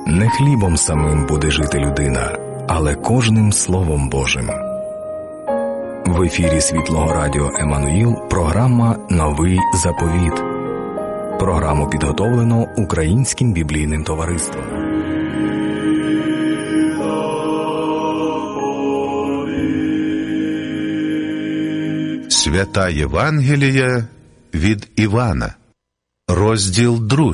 Не хлібом самим буде жити людина, але кожним Словом Божим. В ефірі Світлого Радіо Еммануїл програма «Новий заповіт». Програму підготовлено Українським біблійним товариством. Свята Євангелія від Івана. Розділ 2.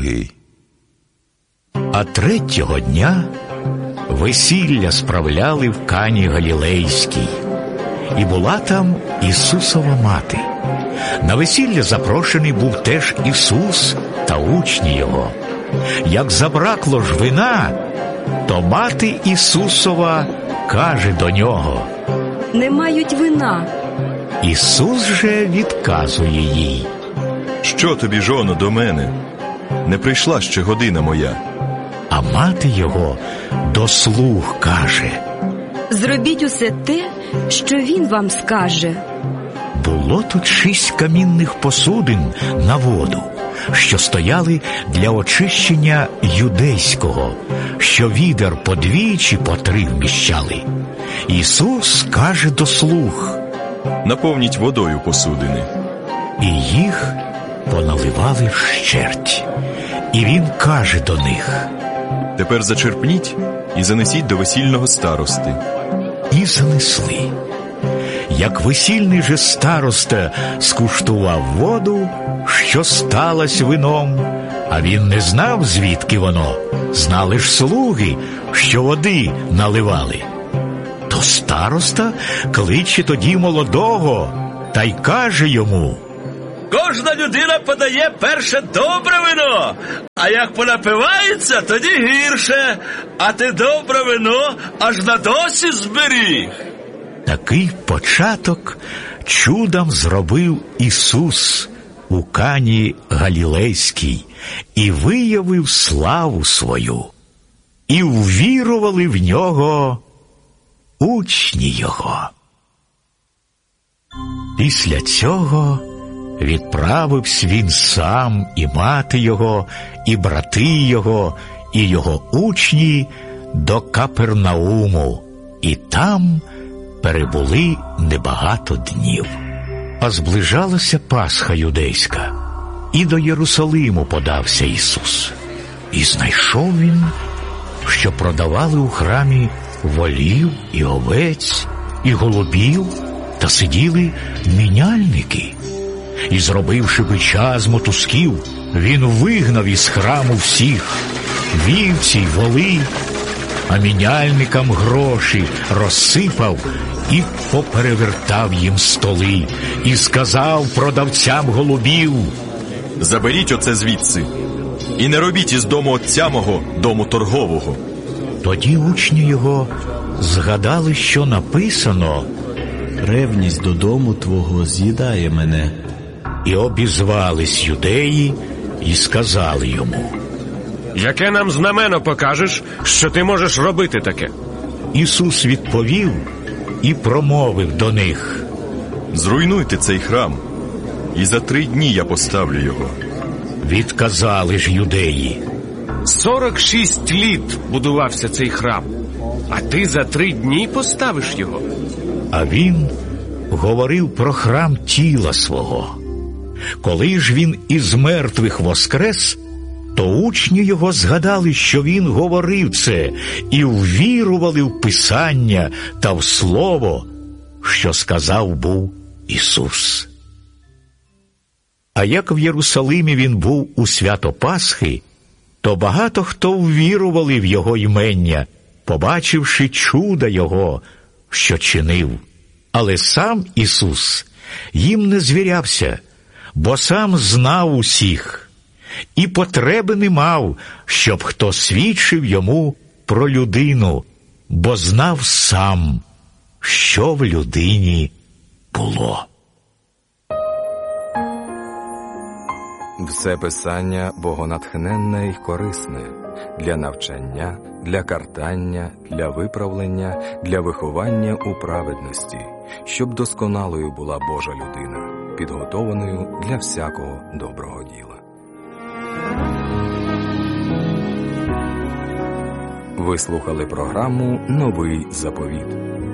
А третього дня весілля справляли в Кані Галілейській, і була там Ісусова мати. На весілля запрошений був теж Ісус та учні Його. Як забракло ж вина, то мати Ісусова каже до Нього: «Не мають вина». Ісус же відказує їй: «Що тобі, жоно, до мене? Не прийшла ще година моя». А мати Його до слуг каже: «Зробіть усе те, що він вам скаже». Було тут 6 камінних посудин на воду, що стояли для очищення юдейського, що відер по 2 чи по 3 вміщали. Ісус каже до слуг: «Наповніть водою посудини». І їх поналивали вщерть. І він каже до них: «Тепер зачерпніть і занесіть до весільного старости». І занесли. Як весільний же староста скуштував воду, що сталась вином, а він не знав, звідки воно, знали ж слуги, що води наливали. То староста кличе тоді молодого та й каже йому: «Кожна людина подає перше добре вино, а як понапивається, тоді гірше, а ти добре вино аж на досі зберіг». Такий початок чудом зробив Ісус у Кані Галілейській і виявив славу свою. І ввірували в Нього учні Його. Після цього відправився він сам, і мати Його, і брати Його, і Його учні до Капернауму, і там перебули небагато днів. А зближалася Пасха юдейська, і до Єрусалиму подався Ісус. І знайшов він, що продавали у храмі волів і овець, і голубів, та сиділи міняльники. І, зробивши бича з мотузків, він вигнав із храму всіх вівці й воли, а міняльникам гроші розсипав і поперевертав їм столи, і сказав продавцям голубів: «Заберіть оце звідси, і не робіть із дому отця мого дому торгового». Тоді учні Його згадали, що написано: «Ревність до дому твого з'їдає мене». І обізвались юдеї і сказали йому: «Яке нам знамено покажеш, що ти можеш робити таке?» Ісус відповів і промовив до них: «Зруйнуйте цей храм, і за 3 дні я поставлю його». Відказали ж юдеї: 46 літ будувався цей храм, а ти за 3 дні поставиш його? А він говорив про храм тіла свого. Коли ж він із мертвих воскрес, то учні його згадали, що він говорив це, і ввірували в Писання та в Слово, що сказав був Ісус. А як в Єрусалимі він був у свято Пасхи, то багато хто ввірували в його імення, побачивши чуда його, що чинив. Але сам Ісус їм не звірявся, бо сам знав усіх, і потреби не мав, щоб хто свідчив йому про людину, бо знав сам, що в людині було. Все Писання богонатхненне й корисне для навчання, для картання, для виправлення, для виховання у праведності, щоб досконалою була Божа людина, підготованою для всякого доброго діла. Ви слухали програму «Новий заповіт».